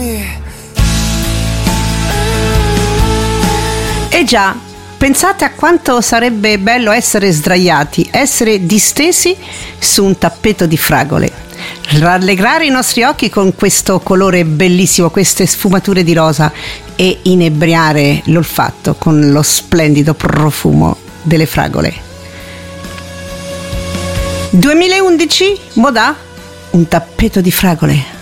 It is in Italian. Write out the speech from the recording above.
E già, pensate a quanto sarebbe bello essere sdraiati, essere distesi su un tappeto di fragole, rallegrare i nostri occhi con questo colore bellissimo, queste sfumature di rosa e inebriare l'olfatto con lo splendido profumo delle fragole. 2011, moda? Un tappeto di fragole.